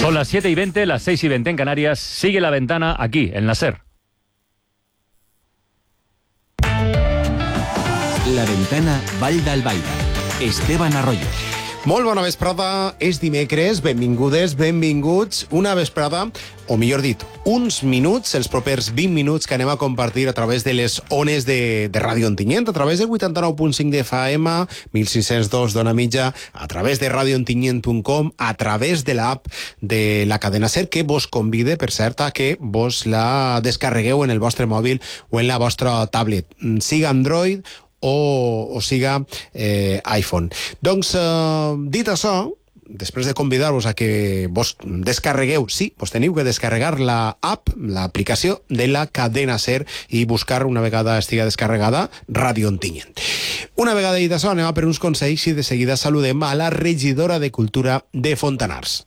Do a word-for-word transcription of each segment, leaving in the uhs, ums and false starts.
Son las siete y veinte, las seis y veinte en Canarias. Sigue La Ventana aquí, en la SER. La Ventana, Vall d'Albaida. Esteban Arroyo. Molt bona vesprada, és dimecres, benvingudes, benvinguts, una vesprada, o millor dit, uns minuts, els propers vint minuts que anem a compartir a través de les ones de, de Ràdio Ontinyent, a través del vuitanta-nou punt cinc de F M, mil cinc-cents dos d'Ona Mitja, a través de radio ontinyent punt com, a través de l'app de la cadena SER, que vos convide, per cert, a que vos la descarregueu en el vostre mòbil o en la vostra tablet, siga Android o, o siga eh, iPhone. Doncs, eh, dit això, després de convidar-vos a que vos descarregueu, sí, vos teniu que descarregar la app, l'aplicació de la cadena SER i buscar, una vegada estiga descarregada, Ràdio Ontinyent. Una vegada dit això, anem a per uns consells i de seguida saludem a la regidora de Cultura de Fontanars.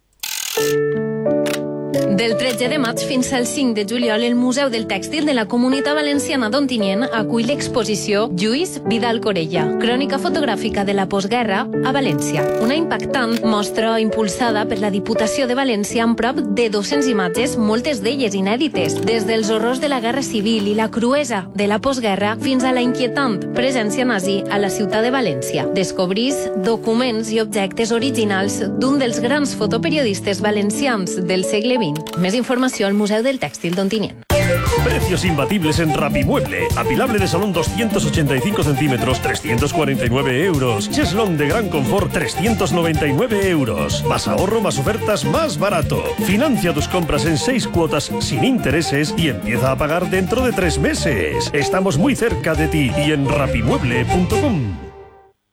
Del tretze de maig fins al cinc de juliol, el Museu del Tèxtil de la Comunitat Valenciana d'Ontinyent acull l'exposició Lluís Vidal Corella, crònica fotogràfica de la postguerra a València. Una impactant mostra impulsada per la Diputació de València amb prop de dues-centes imatges, moltes d'elles inèdites, des dels horrors de la Guerra Civil i la cruesa de la postguerra fins a la inquietant presència nazi a la ciutat de València. Descobrís documents i objectes originals d'un dels grans fotoperiodistes valencians del segle vint. Més informació al Museu del Tèxtil d'Ontinyent. Precios imbatibles en Rapimueble. Apilable de salón doscientos ochenta y cinco centímetros, trescientos cuarenta y nueve euros. Cheslón de gran confort, trescientos noventa y nueve euros. Más ahorro, más ofertas, más barato. Financia tus compras en seis cuotas sin intereses y empieza a pagar dentro de tres meses. Estamos muy cerca de ti y en rapimueble punto com.